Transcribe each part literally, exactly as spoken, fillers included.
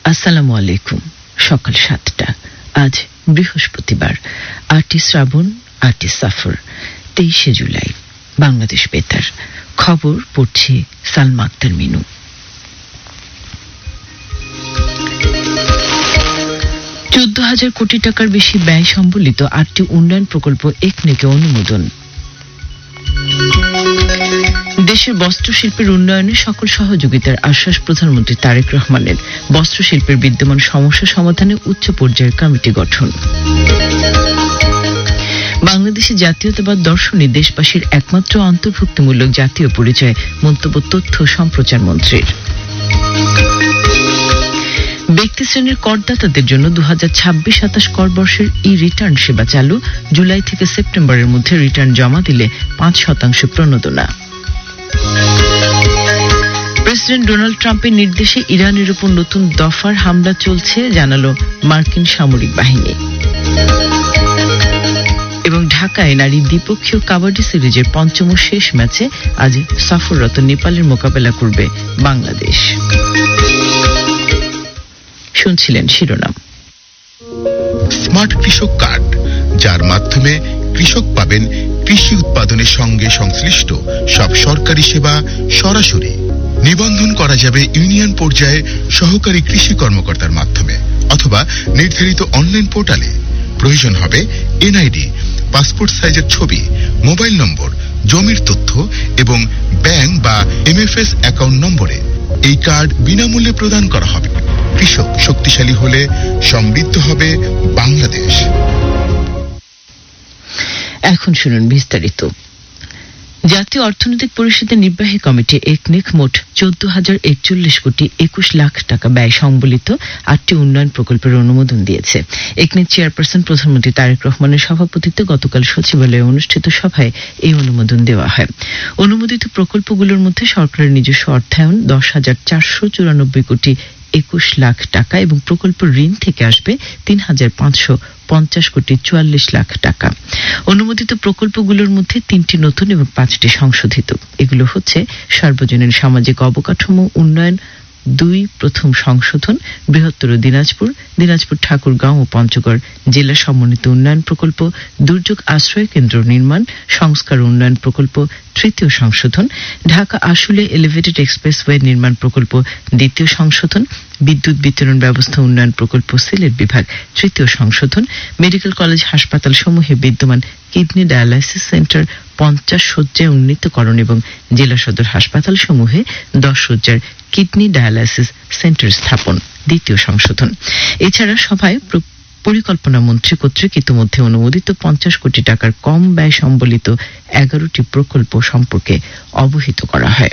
আসসালামু আলাইকুম। সকাল সাতটা। আজ বৃহস্পতিবার, আটই শ্রাবণ, আটই সফর, তেইশে জুলাই। বাংলাদেশ বেতার খবর পড়ছি সালমা আক্তার মিনু। চোদ্দ হাজার কোটি টাকার বেশি ব্যয় সম্বলিত আটটি উন্নয়ন প্রকল্প একনেকে অনুমোদন। দেশের বস্ত্রশিল্পের উন্নয়নে সকল সহযোগিতার আশ্বাস প্রধানমন্ত্রী তারেক রহমানের। বস্ত্রশিল্পের বিদ্যমান সমস্যা সমাধানে উচ্চ পর্যায়ের কমিটি গঠন। বাংলাদেশে জাতীয়তাবাদ দর্শনই দেশবাসীর একমাত্র অন্তর্ভুক্তিমূলক জাতীয় পরিচয়, মন্তব্য তথ্য সম্প্রচার মন্ত্রীর। ব্যক্তি শ্রেণীর করদাতাদের জন্য দু হাজার ছাব্বিশ সাতাশ কর বর্ষের ই রিটার্ন সেবা চালু। জুলাই থেকে সেপ্টেম্বরের মধ্যে রিটার্ন জমা দিলে পাঁচ শতাংশ প্রণোদনা। প্রেসিডেন্ট ডোনাল্ড ট্রাম্পের নির্দেশে ইরানের উপর নতুন দফার হামলা চলছে, জানালো মার্কিন সামরিক বাহিনী। এবং ঢাকায় নারী দ্বিপক্ষীয় কাবাডি সিরিজের পঞ্চম ও শেষ ম্যাচে আজ সফররত নেপালের মোকাবেলা করবে বাংলাদেশ। শুনছিলেন শিরোনাম। স্মার্ট কৃষক কার্ড, যার মাধ্যমে কৃষক পাবেন কৃষি উৎপাদনের সঙ্গে সংশ্লিষ্ট সব সরকারি সেবা সরাসরি। নিবন্ধন করা যাবে ইউনিয়ন পর্যায়ে সহকারী কৃষি কর্মকর্তার মাধ্যমে অথবা নির্ধারিত অনলাইন পোর্টালে। প্রয়োজন হবে এনআইডি, পাসপোর্ট সাইজের ছবি, মোবাইল নম্বর, জমির তথ্য এবং ব্যাংক বা এমএফএস অ্যাকাউন্ট নম্বরে। এই কার্ড বিনামূল্যে প্রদান করা হবে। কৃষক শক্তিশালী হলে সমৃদ্ধ হবে বাংলাদেশ। এখন শুনুন বিস্তারিত। জাতীয় অর্থনৈতিক পরিষদের নির্বাহী কমিটি একনেক মোট চোদ্দ হাজার একচল্লিশ কোটি একুশ লাখ টাকা ব্যয় সম্বলিত আটটি উন্নয়ন প্রকল্পের অনুমোদন দিয়েছে। একনেক চেয়ারপারসন প্রধানমন্ত্রী তারেক রহমানের সভাপতিত্বে গতকাল সচিবালয়ে অনুষ্ঠিত সভায় এই অনুমোদন দেওয়া হয়। অনুমোদিত প্রকল্পগুলোর মধ্যে সরকারের নিজস্ব অর্থায়ন দশ হাজার চারশো চুরানব্বই কোটি একুশ লাখ টাকা এবং প্রকল্প ঋণ থেকে আসবে তিন হাজার পাঁচশো পঞ্চাশ কোটি চুয়াল্লিশ লাখ টাকা। অনুমোদিত প্রকল্পগুলোর মধ্যে তিনটি নতুন এবং পাঁচটি সংশোধিত। এগুলো হচ্ছে সার্বজনীন সামাজিক অবকাঠামো উন্নয়ন দুই প্রথম সংশোধন, বৃহত্তর দিনাজপুর, দিনাজপুর ঠাকুরগাঁও ও পঞ্চগড় জেলা সমন্বিত উন্নয়ন প্রকল্প, দুর্যোগ আশ্রয় কেন্দ্র নির্মাণ সংস্কার উন্নয়ন প্রকল্প তৃতীয় সংশোধন, ঢাকা আশুলে এলিভেটেড এক্সপ্রেসওয়ে নির্মাণ প্রকল্প দ্বিতীয় সংশোধন, বিদ্যুৎ বিতরণ ব্যবস্থা উন্নয়ন প্রকল্প সিলেট বিভাগ তৃতীয় সংশোধন, মেডিকেল কলেজ হাসপাতাল সমূহে বিদ্যমান কিডনি ডায়ালাইসিস সেন্টার পঞ্চাশ শয্যায় উন্নীতকরণ এবং জেলা সদর হাসপাতাল সমূহে দশ শয্যার কিডনি ডায়ালাইসিস সেন্টার স্থাপন দ্বিতীয় সংশোধন। এছাড়া সভায় পরিকল্পনা মন্ত্রী কর্তৃক ইতিমধ্যে অনুমোদিত পঞ্চাশ কোটি টাকার কম ব্যয় সম্বলিত এগারোটি প্রকল্প সম্পর্কে অবহিত করা হয়।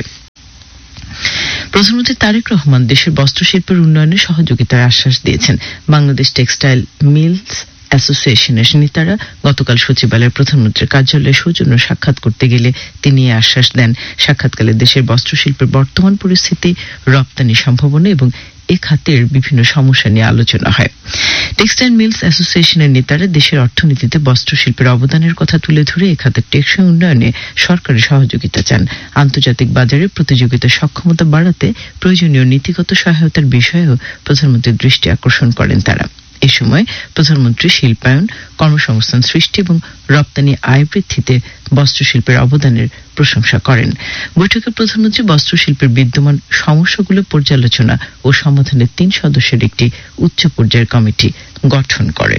প্রধানমন্ত্রী তারেক রহমান দেশের বস্ত্রশিল্পের উন্নয়নে সহযোগিতার আশ্বাস দিয়েছেন। বাংলাদেশ টেক্সটাইল মিলস অ্যাসোসিয়েশনের নেতারা গতকাল সচিবালয়ের প্রধানমন্ত্রীর কার্যালয়ে সৌজন্য সাক্ষাৎ করতে গেলে তিনি এই আশ্বাস দেন। সাক্ষাৎকালে দেশের বস্ত্রশিল্পের বর্তমান পরিস্থিতি, রপ্তানি সম্ভাবনা এবং এ খাতের বিভিন্ন সমস্যা নিয়ে আলোচনা হয়। টেক্সটাইল মিলস অ্যাসোসিয়েশনের নেতারা দেশের অর্থনীতিতে বস্ত্রশিল্পের অবদানের কথা তুলে ধরে এ খাতের টেকসই উন্নয়নে সরকারের সহযোগিতা চান। আন্তর্জাতিক বাজারে প্রতিযোগিতার সক্ষমতা বাড়াতে প্রয়োজনীয় নীতিগত সহায়তার বিষয়েও প্রধানমন্ত্রীর দৃষ্টি আকর্ষণ করেন তারা। এ সময় প্রধানমন্ত্রী শিল্পায়ন, কর্মসংস্থান সৃষ্টি এবং রপ্তানি আয় বৃদ্ধিতে বস্ত্রশিল্পের অবদানের প্রশংসা করেন। বৈঠকে প্রধানমন্ত্রী বস্ত্রশিল্পের বিদ্যমান সমস্যাগুলো পর্যালোচনা ও সমাধানের তিন সদস্যের একটি উচ্চ পর্যায়ের কমিটি গঠন করেন।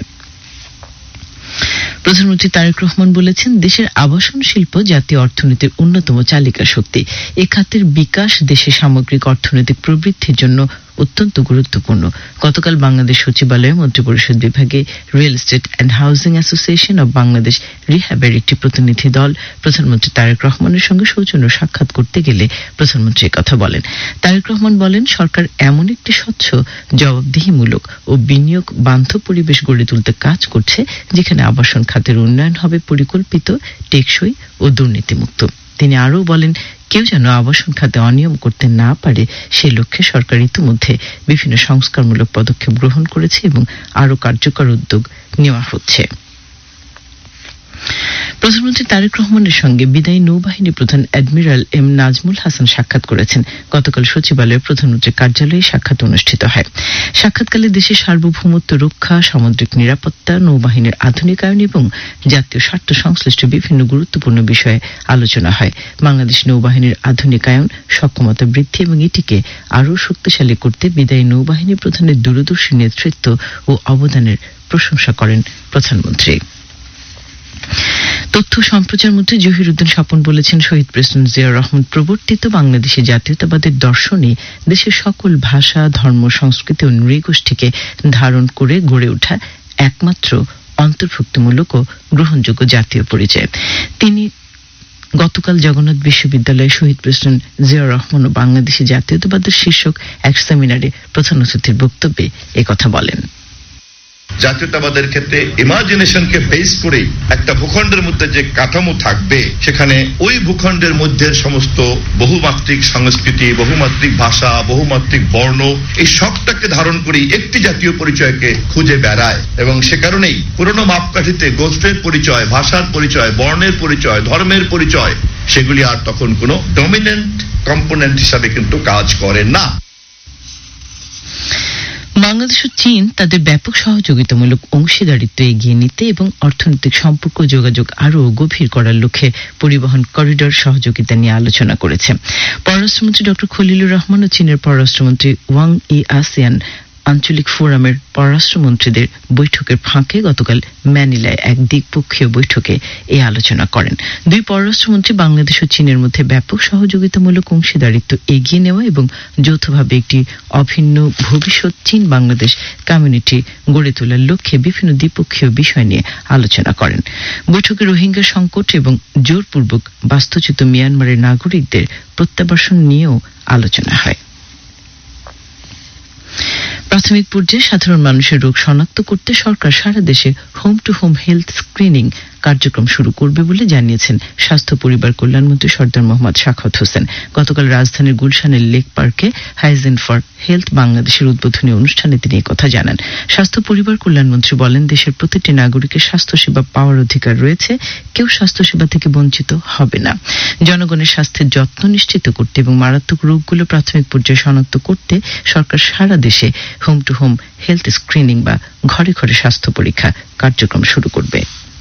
প্রধানমন্ত্রী তারেক রহমান বলেছেন, দেশের আবাসন শিল্প জাতীয় অর্থনীতির অন্যতম চালিকা শক্তি। এ খাতের বিকাশ দেশের সামগ্রিক অর্থনৈতিক প্রবৃদ্ধির জন্য অত্যন্ত গুরুত্বপূর্ণ। গতকাল বাংলাদেশ সচিবালয়ে মন্ত্রিপরিষদ বিভাগে real estate and housing association of Bangladesh রিহ্যাবের একটি প্রতিনিধি দল প্রধানমন্ত্রী তারেক রহমানের সঙ্গে সৌজন্য সাক্ষাৎ করতে গেলে প্রধানমন্ত্রী কথা বলেন। তারেক রহমান বলেন, সরকার এমন একটি স্বচ্ছ, জবাবদিহিমূলক ও বিনিয়োগ বান্ধব পরিবেশ গড়ে তুলতে কাজ করছে, যেখানে আবাসন খাতের উন্নয়ন হবে পরিকল্পিত, টেকসই ও দুর্নীতিমুক্ত। তিনি আরও বলেন, কেউ যেন আবাসন খাতে অনিয়ম করতে না পারে সে লক্ষ্যে সরকার ইতিমধ্যে বিভিন্ন সংস্কারমূলক পদক্ষেপ গ্রহণ করেছে এবং আরও কার্যকর উদ্যোগ নেওয়া হচ্ছে। প্রধানমন্ত্রী তারেক রহমানের সঙ্গে বিদায়ী নৌবাহিনী প্রধান অ্যাডমিরাল এম নাজমুল হাসান সাক্ষাৎ করেছেন। গতকাল সচিবালয়ে প্রধানমন্ত্রীর কার্যালয়ে সাক্ষাৎ অনুষ্ঠিত হয়। সাক্ষাৎকালে দেশের সার্বভৌমত্ব রক্ষা, সামুদ্রিক নিরাপত্তা, নৌবাহিনীর আধুনিকায়ন এবং জাতীয় স্বার্থ সংশ্লিষ্ট বিভিন্ন গুরুত্বপূর্ণ বিষয়ে আলোচনা হয়। বাংলাদেশ নৌবাহিনীর আধুনিকায়ন, সক্ষমতা বৃদ্ধি এবং এটিকে আরও শক্তিশালী করতে বিদায়ী নৌবাহিনী প্রধানের দূরদর্শী নেতৃত্ব ও অবদানের প্রশংসা করেন প্রধানমন্ত্রী। তথ্য সম্প্রচার মন্ত্রী জহির উদ্দিন স্বপন বলেছেন, শহীদ প্রেসিডেন্ট জিয়াউর রহমান প্রবর্তিত বাংলাদেশি জাতীয়তাবাদের দর্শনে দেশের সকল ভাষা, ধর্ম, সংস্কৃতি ও নৃগোষ্ঠীকে ধারণ করে গড়ে ওঠা একমাত্র অন্তর্ভুক্তিমূলক ও গ্রহণযোগ্য জাতীয় পরিচয়। তিনি গতকাল জগন্নাথ বিশ্ববিদ্যালয়ে শহীদ প্রেসিডেন্ট জিয়াউর রহমান ও বাংলাদেশি জাতীয়তাবাদের শীর্ষক এক সেমিনারে প্রধান অতিথির বক্তব্যে একথা বলেন। জাতীয়তাবাদের ক্ষেত্রে ইমাজিনেশনকে বেস করে একটা ভূখণ্ডের মধ্যে যে কাঠামো থাকবে, সেখানে ওই ভূখণ্ডের মধ্যে সমস্ত বহুমাত্রিক সংস্কৃতি, বহুমাত্রিক ভাষা, বহুমাত্রিক বর্ণ, এই সবটাকে ধারণ করে একটি জাতীয় পরিচয়কে খুঁজে বেড়ায়। এবং সে কারণেই পুরনো মাপকাঠিতে গোত্রের পরিচয়, ভাষার পরিচয়, বর্ণের পরিচয়, ধর্মের পরিচয়, সেগুলি আর তখন কোনো ডমিনেন্ট কম্পোনেন্ট হিসাবে কিন্তু কাজ করে না। বাংলাদেশ ও চীন তাদের ব্যাপক সহযোগিতামূলক অংশীদারিত্ব এগিয়ে নিতে এবং অর্থনৈতিক সম্পর্ক যোগাযোগ আরও গভীর করার লক্ষ্যে পরিবহন করিডর সহযোগিতা নিয়ে আলোচনা করেছে। পররাষ্ট্রমন্ত্রী ডক্টর খলিলুর রহমান ও চীনের পররাষ্ট্রমন্ত্রী ওয়াং ই আসিয়ান আঞ্চলিক ফোরামের পররাষ্ট্রমন্ত্রীদের বৈঠকের ফাঁকে গতকাল ম্যানিলায় এক দ্বিপক্ষীয় বৈঠকে এই আলোচনা করেন। দুই পররাষ্ট্রমন্ত্রী বাংলাদেশ ও চীনের মধ্যে ব্যাপক সহযোগিতামূলক অংশীদারিত্ব এগিয়ে নেওয়া এবং যৌথভাবে একটি অভিন্ন ভবিষ্যৎ চীন বাংলাদেশ কমিউনিটি গড়ে তোলার লক্ষ্যে বিভিন্ন দ্বিপক্ষীয় বিষয় নিয়ে আলোচনা করেন। বৈঠকে রোহিঙ্গা সংকট এবং জোরপূর্বক বাস্তুচ্যুত মিয়ানমারের নাগরিকদের প্রত্যাবাসন নিয়েও আলোচনা হয়। প্রাথমিক পর্যায়ে সাধারণ মানুষের রোগ শনাক্ত করতে সরকার সারা দেশে home two home health screening কার্যক্রম শুরু করবে বলে জানিয়েছেন স্বাস্থ্য পরিবার কল্যাণমন্ত্রী সর্দার মোহাম্মদ সাখাওয়াত হোসেন। গতকাল রাজধানীর গুলশানের লেক পার্কে হাইজেন ফর হেলথ বাংলাদেশের উদ্বোধনী অনুষ্ঠানে তিনি কথা জানান। স্বাস্থ্য পরিবার কল্যাণমন্ত্রী বলেন, দেশের প্রতিটি নাগরিকের স্বাস্থ্যসেবা পাওয়ার অধিকার রয়েছে, কেউ স্বাস্থ্যসেবা থেকে বঞ্চিত হবে না। জনগণের স্বাস্থ্যের যত্ন নিশ্চিত করতে এবং মারাত্মক রোগগুলো প্রাথমিক পর্যায়ে শনাক্ত করতে সরকার সারা দেশে home two home health screening বা ঘরে ঘরে স্বাস্থ্য পরীক্ষা কার্যক্রম শুরু করবে।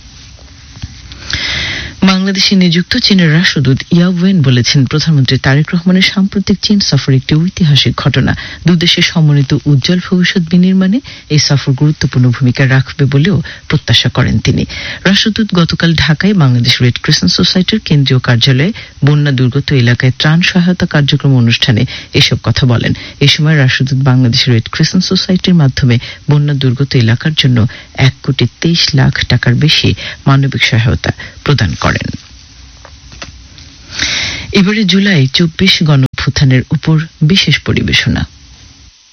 বাংলাদেশে নিযুক্ত চীনের রাষ্ট্রদূত ইয়াও ওয়েন বলেছেন, প্রধানমন্ত্রী তারেক রহমানের সাম্প্রতিক চীন সফর একটি ঐতিহাসিক ঘটনা। দুদেশের সমন্বিত উজ্জ্বল ভবিষ্যৎ বিনির্মাণে এই সফর গুরুত্বপূর্ণ ভূমিকা রাখবে বলেও প্রত্যাশা করেন তিনি। রাষ্ট্রদূত গতকাল ঢাকায় বাংলাদেশ রেড ক্রিসেন্ট সোসাইটির কেন্দ্রীয় কার্যালয়ে বন্যা দুর্গত এলাকায় ত্রাণ সহায়তা কার্যক্রম অনুষ্ঠানে এসব কথা বলেন। এ সময় রাষ্ট্রদূত বাংলাদেশ রেড ক্রিসেন্ট সোসাইটির মাধ্যমে বন্যা দুর্গত এলাকার জন্য এক কোটি তেইশ লাখ টাকার বেশি মানবিক সহায়তা প্রদান করেন। এবারে জুলাই চব্বিশ গণঅভ্যুত্থানের উপর বিশেষ পরিবেশনা।